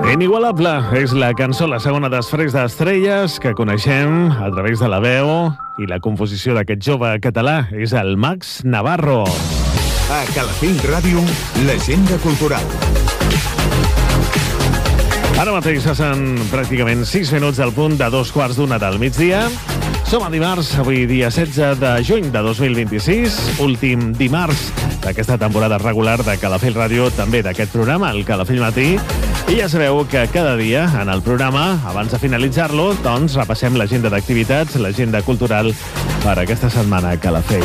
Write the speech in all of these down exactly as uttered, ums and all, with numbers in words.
Inigualable és la cançó, la segona després d'Estrelles, que coneixem a través de la veu i la composició d'aquest jove català. És el Max Navarro. A Calafell Ràdio, l'agenda cultural. Ara mateix passen pràcticament sis minuts del punt de dos quarts d'una del migdia. Som a dimarts, avui dia setze de juny de dos mil vint-i-sis, últim dimarts d'aquesta temporada regular de Calafell Ràdio, també d'aquest programa, el Calafell Matí. I ja sabeu que cada dia en el programa, abans de finalitzar-lo, doncs repassem l'agenda d'activitats, l'agenda cultural per aquesta setmana a Calafell.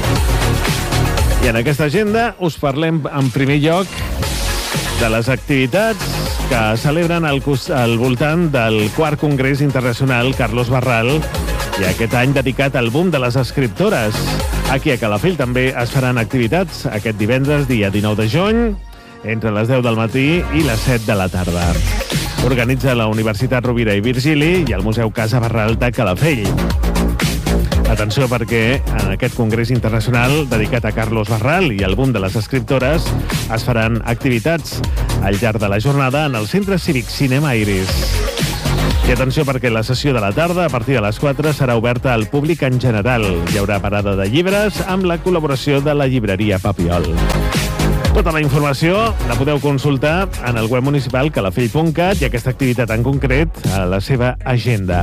I en aquesta agenda us parlem en primer lloc de les activitats que celebren al, al voltant del quart Congrés Internacional Carlos Barral, i aquest any dedicat al boom de les escriptores. Aquí a Calafell també es faran activitats aquest divendres, dia dinou de juny, entre les deu del matí i les set de la tarda. Organitza la Universitat Rovira i Virgili i el Museu Casa Barral de Calafell. Atenció, perquè en aquest Congrés Internacional dedicat a Carlos Barral i al boom de les escriptores es faran activitats al llarg de la jornada en el Centre Cívic Cinema Iris. I atenció, perquè la sessió de la tarda, a partir de les quatre, serà oberta al públic en general. Hi haurà parada de llibres amb la col·laboració de la llibreria Papiol. Tota la informació la podeu consultar en el web municipal calafell punt cat i aquesta activitat en concret a la seva agenda.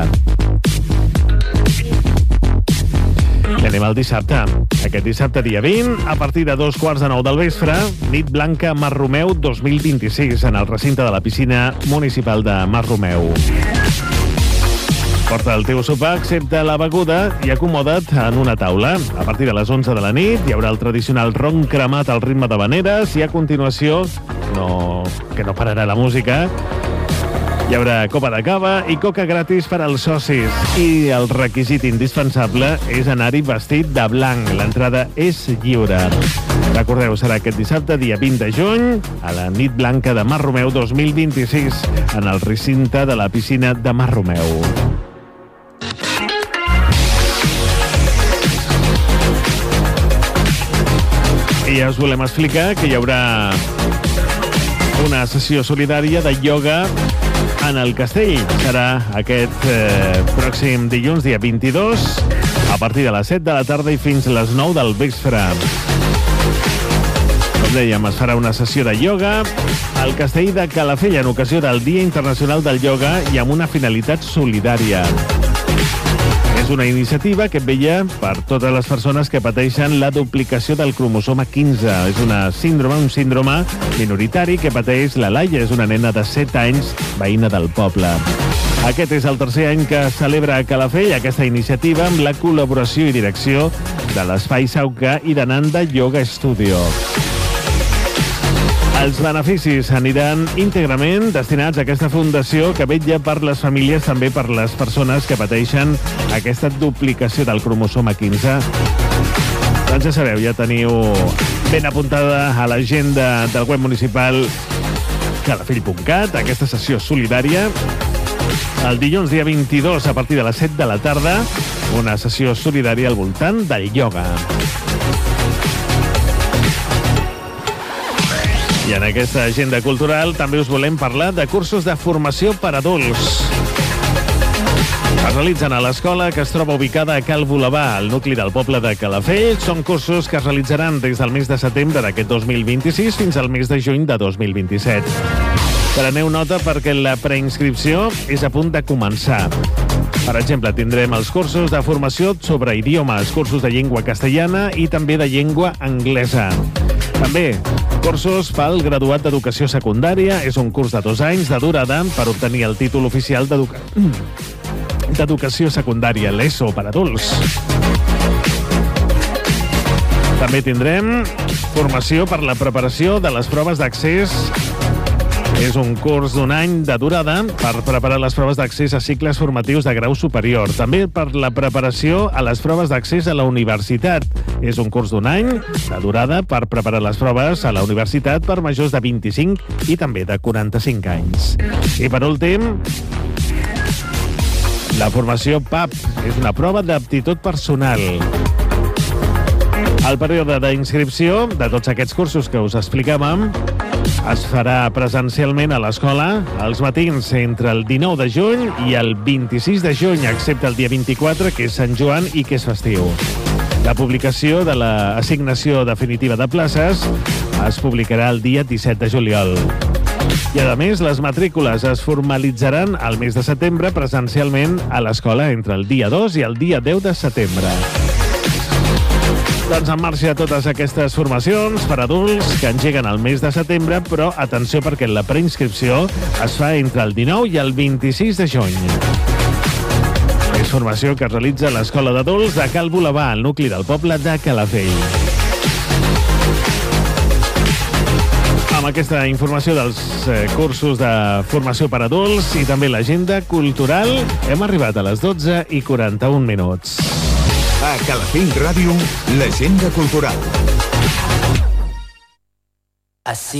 I anem al dissabte. Aquest dissabte, dia vint, a partir de dos quarts de nou del vespre, Nit Blanca Mar Romeu dos mil vint-i-sis en el recinte de la piscina municipal de Mar Romeu. Porta el teu sopar, excepte la beguda, i acomoda't en una taula. A partir de les onze de la nit hi haurà el tradicional ron cremat al ritme de veneres i a continuació, no, que no pararà la música, hi haurà copa de cava i coca gratis per als socis. I el requisit indispensable és anar-hi vestit de blanc. L'entrada és lliure. Recordeu, serà aquest dissabte, dia vint de juny, a la Nit Blanca de Mar Romeu dos mil vint-i-sis, en el recinte de la piscina de Mar Romeu. I ja us volem explicar que hi haurà una sessió solidària de ioga en el Castell. Serà aquest eh, pròxim dilluns, dia vint-i-dos, a partir de les set de la tarda i fins a les nou del vespre. Com dèiem, es farà una sessió de ioga al Castell de Calafell en ocasió del Dia Internacional del Ioga i amb una finalitat solidària. És una iniciativa que vetlla per totes les persones que pateixen la duplicació del cromosoma quinze. És una síndrome, un síndrome minoritari que pateix la Laia. És una nena de set anys, veïna del poble. Aquest és el tercer any que celebra a Calafell aquesta iniciativa amb la col·laboració i direcció de l'Espai Sauca i de Nanda Yoga Studio. Els beneficis aniran íntegrament destinats a aquesta fundació que vetlla per les famílies, també per les persones que pateixen aquesta duplicació del cromosoma quinze. Doncs ja sabeu, ja teniu ben apuntada a l'agenda del web municipal calafell punt cat, aquesta sessió solidària. El dilluns, dia vint-i-dos, a partir de les set de la tarda, una sessió solidària al voltant del ioga. I en aquesta agenda cultural també us volem parlar de cursos de formació per adults. Es realitzen a l'escola que es troba ubicada a Cal Volevà, al nucli del poble de Calafell. Són cursos que es realitzaran des del mes de setembre d'aquest dos mil vint-i-sis fins al mes de juny de dos mil vint-i-set. Preneu nota perquè la preinscripció és a punt de començar. Per exemple, tindrem els cursos de formació sobre idiomes, cursos de llengua castellana i també de llengua anglesa. També cursos pel graduat d'educació secundària. És un curs de dos anys de durada per obtenir el títol oficial d'educa... d'educació secundària, l'ESO, per adults. També tindrem formació per la preparació de les proves d'accés. És un curs d'un any de durada per preparar les proves d'accés a cicles formatius de grau superior. També per la preparació a les proves d'accés a la universitat. És un curs d'un any de durada per preparar les proves a la universitat per majors de vint-i-cinc i també de quaranta-cinc anys. I per últim, la formació P A P és una prova d'aptitud personal. El període d'inscripció de tots aquests cursos que us explicàvem Es farà presencialment a l'escola els matins entre el dinou de juny i el vint-i-sis de juny, excepte el dia vint-i-quatre, que és Sant Joan i que és festiu. La publicació de l'assignació definitiva de places es publicarà el dia disset de juliol. I, a més, les matrícules es formalitzaran al mes de setembre presencialment a l'escola entre el dia dos i el dia deu de setembre. Doncs en marxa totes aquestes formacions per adults que engeguen al mes de setembre, però atenció perquè la preinscripció es fa entre el dinou i el vint-i-sis de juny. És formació que es realitza a l'Escola d'Adults de Cal Bolevà, al nucli del poble de Calafell. Amb aquesta informació dels eh, cursos de formació per adults i també l'agenda cultural, hem arribat a les dotze i quaranta-un minuts. A Calafell Ràdio, l'agenda cultural.